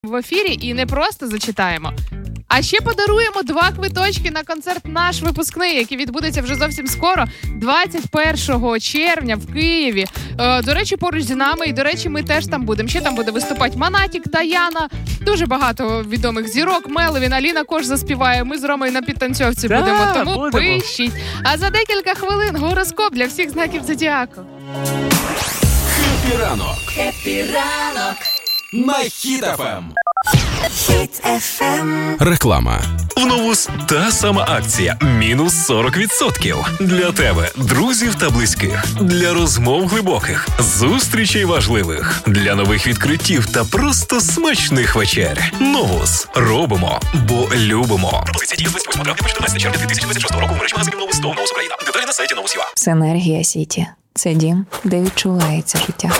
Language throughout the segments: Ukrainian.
в ефірі і не просто зачитаємо, а ще подаруємо 2 квиточки на концерт «Наш випускний», який відбудеться вже зовсім скоро, 21 червня в Києві. До речі, поруч з нами, і, до речі, ми теж там будемо. Ще там буде виступати Монатік, Таяна, дуже багато відомих зірок, Меловін, Аліна Кош заспіває, ми з Ромою на підтанцьовці будемо, тому пишіть. А за декілька хвилин гороскоп для всіх знаків зодіаку. Хеппі ранок! Хеппі ранок! На Хіт FM. Хіт FM. Реклама. В Новус та сама акція. Мінус 40%. Для тебе, друзів та близьких. Для розмов глибоких. Зустрічей важливих. Для нових відкриттів та просто смачних вечер. Новус. Робимо, бо любимо. Пропозиція дії з 28 травня по 14 червня 2026 року в мережі магазинів Новус до Новус Україна. Деталі на сайті Новус.ua. Синергія Сіті. Це дім, де відчувається життя.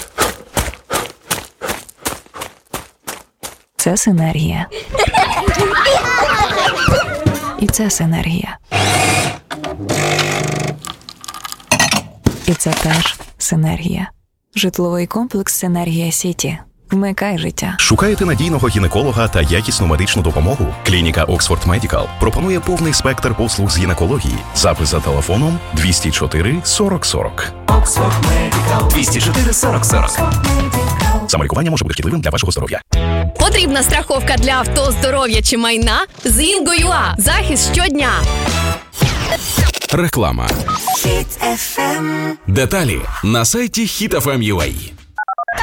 Це синергія. І це синергія. І це теж синергія. Житловий комплекс «Синергія Сіті». Вмикай життя. Шукаєте надійного гінеколога та якісну медичну допомогу? Клініка Oxford Medical пропонує повний спектр послуг з гінекології. Запис за телефоном 204 40 40. Oxford Medical 204 40 40. Самолікування може бути шкідливим для вашого здоров'я. Потрібна страховка для авто, здоров'я чи майна? З Інго.ua. Захист щодня. Реклама. Хіт FM. Деталі на сайті HitFM.ua.